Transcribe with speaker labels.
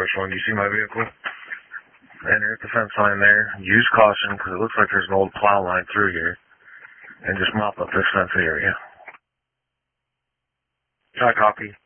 Speaker 1: First one, do you see my vehicle? Enter at the fence line there. Use caution because it looks like there's an old plow line through here. And just mop up this fence area. Try copy.